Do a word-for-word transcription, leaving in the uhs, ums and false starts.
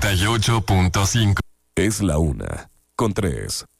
noventa y ocho punto cinco. Es la una, con tres.